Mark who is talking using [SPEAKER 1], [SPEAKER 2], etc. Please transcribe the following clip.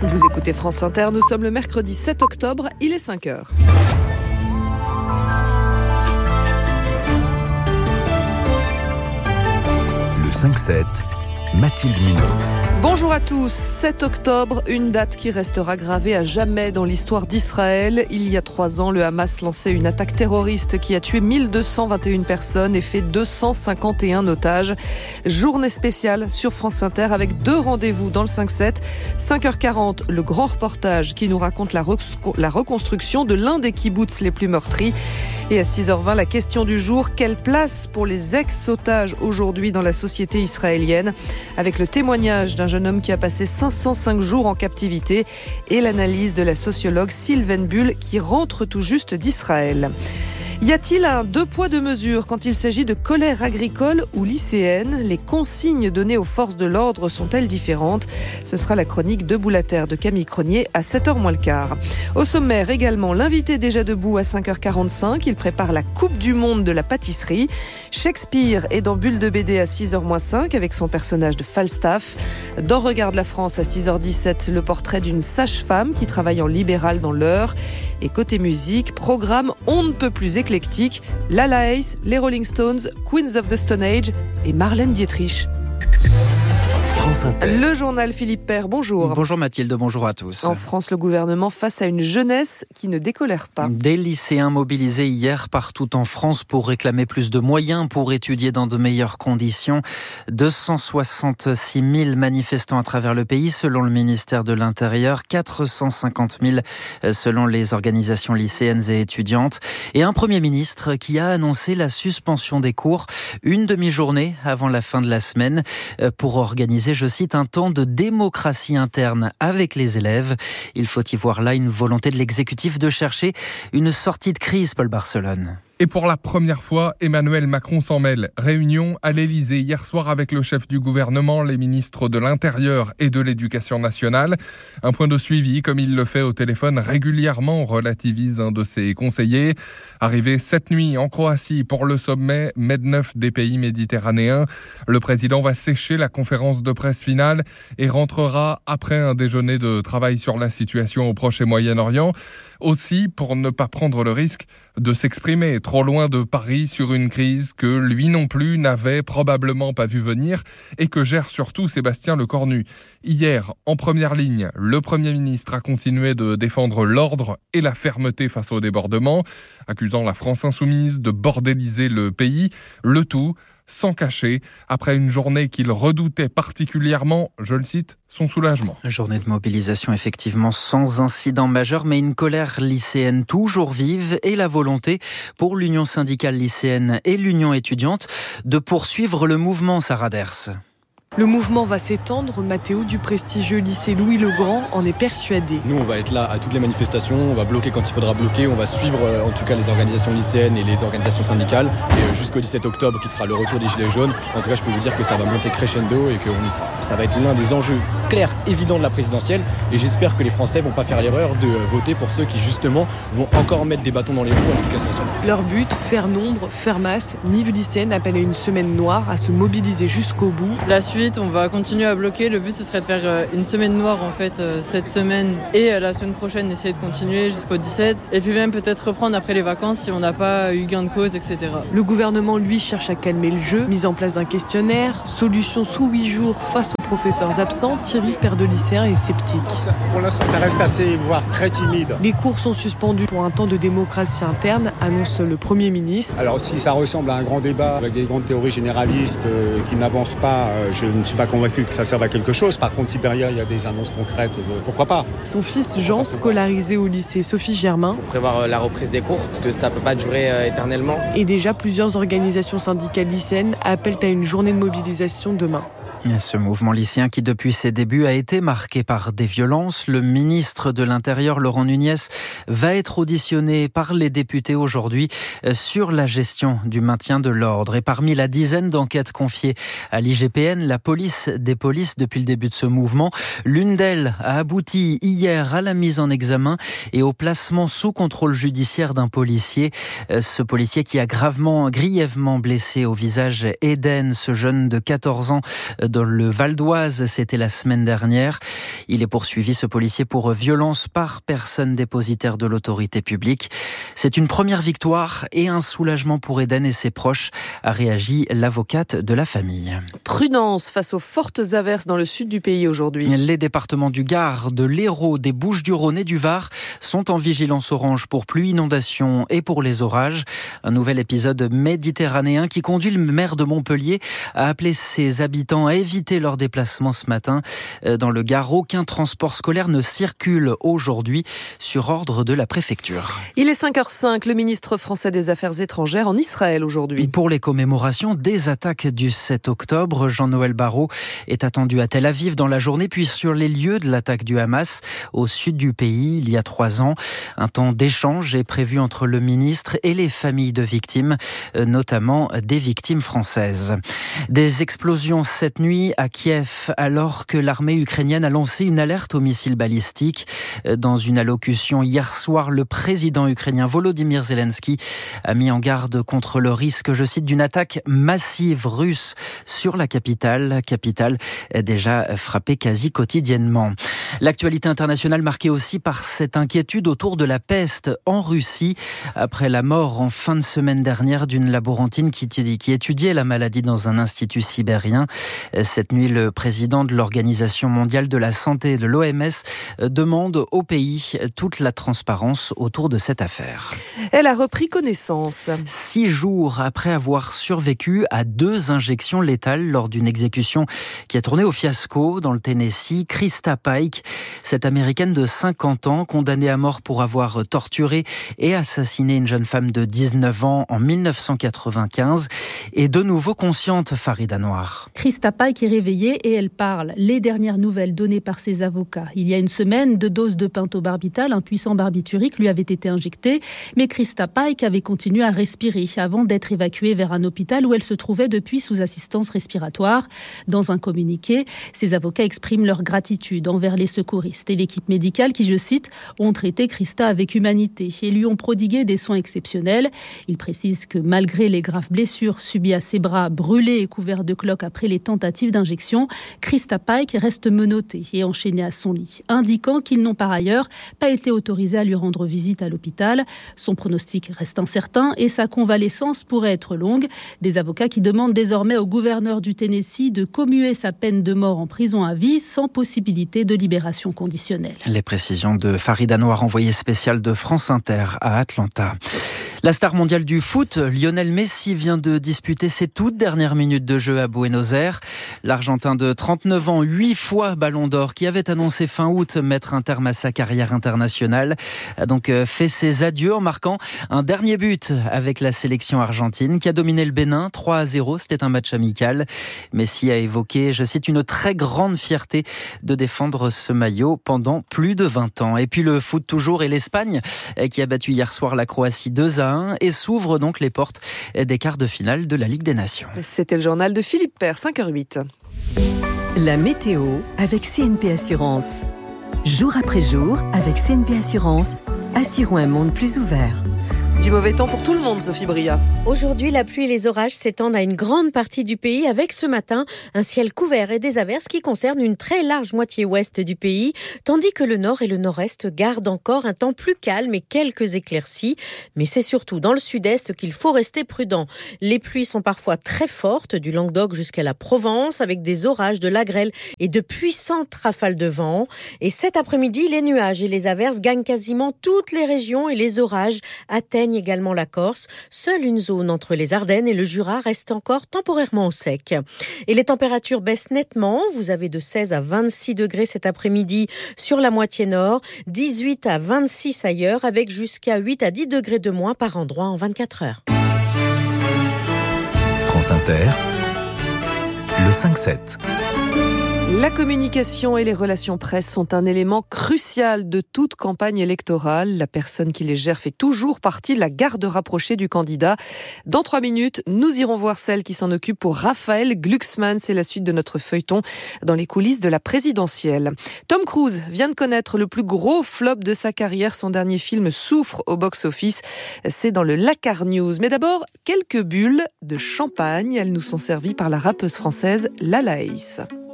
[SPEAKER 1] Vous écoutez France Inter, nous sommes le mercredi 7 octobre, il est 5h.
[SPEAKER 2] Le 5-7, Mathilde Munoz.
[SPEAKER 1] Bonjour à tous, 7 octobre, une date qui restera gravée à jamais dans l'histoire d'Israël. Il y a 3 ans, le Hamas lançait une attaque terroriste qui a tué 1221 personnes et fait 251 otages. Journée spéciale sur France Inter avec 2 rendez-vous dans le 5-7. 5h40, le grand reportage qui nous raconte la reconstruction de l'un des kibboutz les plus meurtris. Et à 6h20, la question du jour, quelle place pour les ex-otages aujourd'hui dans la société israélienne? Avec le témoignage d'un jeune homme qui a passé 505 jours en captivité et l'analyse de la sociologue Sylvaine Bull qui rentre tout juste d'Israël. Y a-t-il un 2 poids 2 mesures quand il s'agit de colère agricole ou lycéenne? Les consignes données aux forces de l'ordre sont-elles différentes? Ce sera la chronique Debout la Terre de Camille Cronier à 7h moins le quart. Au sommaire également, l'invité déjà debout à 5h45. Il prépare la Coupe du Monde de la pâtisserie. Shakespeare est dans Bulle de BD à 6h moins 5 avec son personnage de Falstaff. Dans Regarde la France à 6h17, le portrait d'une sage-femme qui travaille en libéral dans l'Eure. Et côté musique, programme on ne peut plus éclectique, Lala Ace, les Rolling Stones, Queens of the Stone Age et Marlène Dietrich. Le journal Philippe Père, bonjour.
[SPEAKER 3] Bonjour Mathilde, bonjour à tous.
[SPEAKER 1] En France, le gouvernement face à une jeunesse qui ne décolère pas.
[SPEAKER 3] Des lycéens mobilisés hier partout en France pour réclamer plus de moyens pour étudier dans de meilleures conditions. 266 000 manifestants à travers le pays selon le ministère de l'Intérieur, 450 000 selon les organisations lycéennes et étudiantes. Et un Premier ministre qui a annoncé la suspension des cours une demi-journée avant la fin de la semaine pour organiser, je cite, un temps de démocratie interne avec les élèves. Il faut y voir là une volonté de l'exécutif de chercher une sortie de crise, Paul Barcelone.
[SPEAKER 4] Et pour la première fois, Emmanuel Macron s'en mêle. Réunion à l'Élysée hier soir avec le chef du gouvernement, les ministres de l'Intérieur et de l'Éducation nationale. Un point de suivi, comme il le fait au téléphone régulièrement, relativise un de ses conseillers. Arrivé cette nuit en Croatie pour le sommet MED9 des pays méditerranéens, le président va sécher la conférence de presse finale et rentrera après un déjeuner de travail sur la situation au Proche et Moyen-Orient. Aussi pour ne pas prendre le risque de s'exprimer trop loin de Paris sur une crise que lui non plus n'avait probablement pas vu venir et que gère surtout Sébastien Lecornu. Hier, en première ligne, le Premier ministre a continué de défendre l'ordre et la fermeté face au débordement, accusant la France insoumise de bordéliser le pays, le tout sans cacher, après une journée qu'il redoutait particulièrement, je le cite, son soulagement.
[SPEAKER 3] Journée de mobilisation effectivement sans incident majeur, mais une colère lycéenne toujours vive et la volonté pour l'Union syndicale lycéenne et l'Union étudiante de poursuivre le mouvement, Sarah Ders.
[SPEAKER 5] Le mouvement va s'étendre. Mathéo du prestigieux lycée Louis-le-Grand en est persuadé.
[SPEAKER 6] Nous, on va être là à toutes les manifestations, on va bloquer quand il faudra bloquer, on va suivre en tout cas les organisations lycéennes et les organisations syndicales. Et jusqu'au 17 octobre, qui sera le retour des Gilets jaunes, en tout cas, je peux vous dire que ça va monter crescendo et que ça va être l'un des enjeux clairs, évidents de la présidentielle. Et j'espère que les Français vont pas faire l'erreur de voter pour ceux qui, justement, vont encore mettre des bâtons dans les roues à l'éducation nationale.
[SPEAKER 5] Leur but, faire nombre, faire masse. Nive lycéenne appelle à une semaine noire, à se mobiliser jusqu'au bout.
[SPEAKER 7] La suite, on va continuer à bloquer. Le but, ce serait de faire une semaine noire en fait cette semaine et la semaine prochaine essayer de continuer jusqu'au 17 et puis même peut-être reprendre après les vacances si on n'a pas eu gain de cause, etc.
[SPEAKER 5] Le gouvernement, lui, cherche à calmer le jeu. Mise en place d'un questionnaire, solution sous 8 jours face aux professeurs absents. Thierry, père de lycéen, est sceptique.
[SPEAKER 8] Pour l'instant, ça reste assez, voire très timide.
[SPEAKER 5] Les cours sont suspendus pour un temps de démocratie interne, annonce le Premier ministre.
[SPEAKER 8] Alors si ça ressemble à un grand débat avec des grandes théories généralistes qui n'avancent pas, je ne suis pas convaincu que ça serve à quelque chose. Par contre, si derrière il y a des annonces concrètes, pourquoi pas.
[SPEAKER 5] Son fils Jean, scolarisé au lycée Sophie Germain.
[SPEAKER 9] Il faut prévoir la reprise des cours, parce que ça ne peut pas durer éternellement.
[SPEAKER 5] Et déjà, plusieurs organisations syndicales lycéennes appellent à une journée de mobilisation demain.
[SPEAKER 3] Ce mouvement lycéen qui, depuis ses débuts, a été marqué par des violences. Le ministre de l'Intérieur, Laurent Nunez, va être auditionné par les députés aujourd'hui sur la gestion du maintien de l'ordre. Et parmi la dizaine d'enquêtes confiées à l'IGPN, la police des polices depuis le début de ce mouvement, l'une d'elles a abouti hier à la mise en examen et au placement sous contrôle judiciaire d'un policier. Ce policier qui a grièvement blessé au visage Eden, ce jeune de 14 ans dans le Val d'Oise, c'était la semaine dernière. Il est poursuivi, ce policier, pour violence par personne dépositaire de l'autorité publique. C'est une première victoire et un soulagement pour Eden et ses proches, a réagi l'avocate de la famille.
[SPEAKER 1] Prudence face aux fortes averses dans le sud du pays aujourd'hui.
[SPEAKER 3] Les départements du Gard, de l'Hérault, des Bouches-du-Rhône et du Var sont en vigilance orange pour pluie, inondation et pour les orages. Un nouvel épisode méditerranéen qui conduit le maire de Montpellier à appeler ses habitants à éviter leur déplacement ce matin. Dans le Gard, aucun transport scolaire ne circule aujourd'hui sur ordre de la préfecture.
[SPEAKER 1] Il est 5h05, le ministre français des Affaires étrangères en Israël aujourd'hui.
[SPEAKER 3] Pour les commémorations des attaques du 7 octobre, Jean-Noël Barrot est attendu à Tel Aviv dans la journée, puis sur les lieux de l'attaque du Hamas au sud du pays il y a 3 ans. Un temps d'échange est prévu entre le ministre et les familles de victimes, notamment des victimes françaises. Des explosions cette nuit à Kiev, alors que l'armée ukrainienne a lancé une alerte aux missiles balistiques. Dans une allocution hier soir, le président ukrainien Volodymyr Zelensky a mis en garde contre le risque, je cite, d'une attaque massive russe sur la capitale déjà frappée quasi quotidiennement. L'actualité internationale marquée aussi par cette inquiétude autour de la peste en Russie, après la mort en fin de semaine dernière d'une laborantine qui étudiait la maladie dans un institut sibérien. Cette nuit, le président de l'Organisation mondiale de la santé, de l'OMS, demande au pays toute la transparence autour de cette affaire.
[SPEAKER 1] Elle a repris connaissance.
[SPEAKER 3] 6 jours après avoir survécu à 2 injections létales lors d'une exécution qui a tourné au fiasco dans le Tennessee, Krista Pike, cette américaine de 50 ans, condamnée à mort pour avoir torturé et assassiné une jeune femme de 19 ans en 1995, est de nouveau consciente, Farida Noir.
[SPEAKER 10] Krista Pike est réveillée et elle parle. Les dernières nouvelles données par ses avocats. Il y a une semaine, 2 doses de pentobarbital, un puissant barbiturique, lui avaient été injectées, mais Krista Pike avait continué à respirer avant d'être évacuée vers un hôpital où elle se trouvait depuis sous assistance respiratoire. Dans un communiqué, ses avocats expriment leur gratitude envers les secouristes et l'équipe médicale qui, je cite, ont traité Krista avec humanité et lui ont prodigué des soins exceptionnels. Ils précisent que malgré les graves blessures subies à ses bras, brûlés et couverts de cloques après les tentatives d'injection, Krista Pike reste menottée et enchaînée à son lit, indiquant qu'ils n'ont par ailleurs pas été autorisés à lui rendre visite à l'hôpital. Son pronostic reste incertain et sa convalescence pourrait être longue. Des avocats qui demandent désormais au gouverneur du Tennessee de commuer sa peine de mort en prison à vie sans possibilité de libération conditionnelle.
[SPEAKER 3] Les précisions de Farida Noir, envoyée spéciale de France Inter à Atlanta. La star mondiale du foot, Lionel Messi, vient de disputer ses toutes dernières minutes de jeu à Buenos Aires. L'Argentin de 39 ans, 8 fois Ballon d'Or, qui avait annoncé fin août mettre un terme à sa carrière internationale, a donc fait ses adieux en marquant un dernier but avec la sélection argentine qui a dominé le Bénin 3-0. C'était un match amical. Messi a évoqué, je cite, une très grande fierté de défendre ce maillot pendant plus de 20 ans. Et puis le foot toujours, et l'Espagne qui a battu hier soir la Croatie 2-1 et s'ouvre donc les portes des quarts de finale de la Ligue des Nations.
[SPEAKER 1] C'était le journal de Philippe Père, 5h08.
[SPEAKER 11] La météo avec CNP Assurance. Jour après jour, avec CNP Assurance, assurons un monde plus ouvert.
[SPEAKER 1] Du mauvais temps pour tout le monde, Sophie Bria.
[SPEAKER 12] Aujourd'hui, la pluie et les orages s'étendent à une grande partie du pays avec ce matin un ciel couvert et des averses qui concernent une très large moitié ouest du pays, tandis que le nord et le nord-est gardent encore un temps plus calme et quelques éclaircies. Mais c'est surtout dans le sud-est qu'il faut rester prudent. Les pluies sont parfois très fortes, du Languedoc jusqu'à la Provence, avec des orages, de la grêle et de puissantes rafales de vent. Et cet après-midi, les nuages et les averses gagnent quasiment toutes les régions et les orages atteignent également la Corse. Seule une zone entre les Ardennes et le Jura reste encore temporairement au sec. Et les températures baissent nettement. Vous avez de 16 à 26 degrés cet après-midi sur la moitié nord, 18 à 26 ailleurs, avec jusqu'à 8 à 10 degrés de moins par endroit en 24 heures.
[SPEAKER 2] France Inter, le 5-7.
[SPEAKER 1] La communication et les relations presse sont un élément crucial de toute campagne électorale. La personne qui les gère fait toujours partie de la garde rapprochée du candidat. Dans 3 minutes, nous irons voir celle qui s'en occupe pour Raphaël Glucksmann. C'est la suite de notre feuilleton dans les coulisses de la présidentielle. Tom Cruise vient de connaître le plus gros flop de sa carrière. Son dernier film souffre au box-office. C'est dans le Lacar News. Mais d'abord, quelques bulles de champagne. Elles nous sont servies par la rappeuse française Lala Ace.